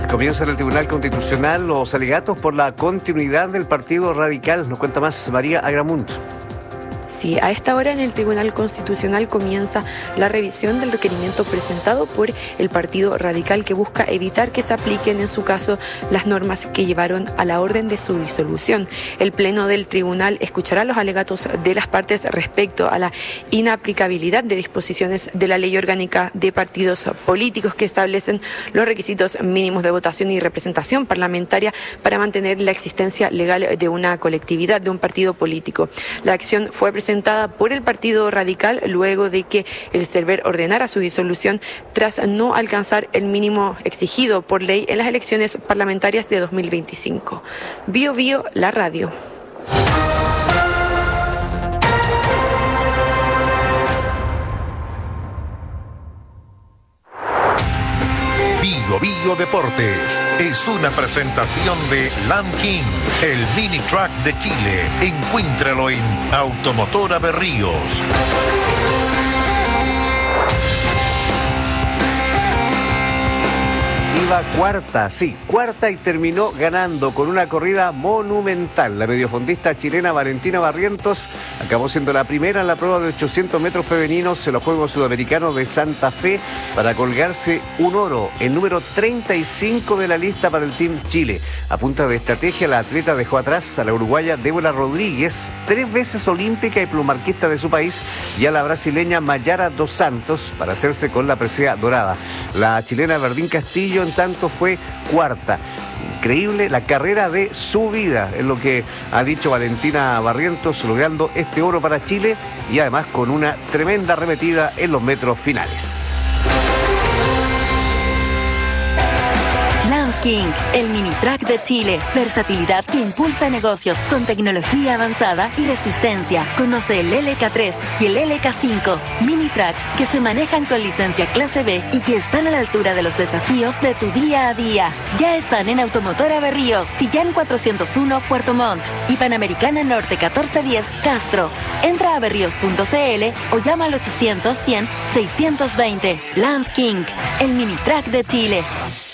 Comienza en el Tribunal Constitucional los alegatos por la continuidad del Partido Radical. Nos cuenta más María Agramunt. Sí, a esta hora en el Tribunal Constitucional comienza la revisión del requerimiento presentado por el Partido Radical, que busca evitar que se apliquen en su caso las normas que llevaron a la orden de su disolución. El Pleno del Tribunal escuchará los alegatos de las partes respecto a la inaplicabilidad de disposiciones de la Ley Orgánica de Partidos Políticos que establecen los requisitos mínimos de votación y representación parlamentaria para mantener la existencia legal de una colectividad, de un partido político. La acción fue presentada por el Partido Radical luego de que el CERVER ordenara su disolución tras no alcanzar el mínimo exigido por ley en las elecciones parlamentarias de 2025. Bio Bio, la radio. Bio Bio Deportes es una presentación de Land King, el mini truck de Chile. Encuéntralo en Automotora Berríos. Iba cuarta y terminó ganando con una corrida monumental. La mediofondista chilena Valentina Barrientos acabó siendo la primera en la prueba de 800 metros femeninos en los Juegos Sudamericanos de Santa Fe para colgarse un oro, el número 35 de la lista para el Team Chile. A punta de estrategia, la atleta dejó atrás a la uruguaya Débora Rodríguez, 3 veces olímpica y plumarquista de su país, y a la brasileña Mayara dos Santos para hacerse con la presea dorada. La chilena Verdín Castillo, en tanto, fue cuarta. Increíble la carrera de su vida, es lo que ha dicho Valentina Barrientos, logrando este oro para Chile y además con una tremenda arremetida en los metros finales. Land King, el mini truck de Chile. Versatilidad que impulsa negocios con tecnología avanzada y resistencia. Conoce el LK3 y el LK5. Mini trucks que se manejan con licencia clase B y que están a la altura de los desafíos de tu día a día. Ya están en Automotora Berríos, Chillán 401, Puerto Montt y Panamericana Norte 1410, Castro. Entra a berríos.cl o llama al 800 100 620. Land King, el mini truck de Chile.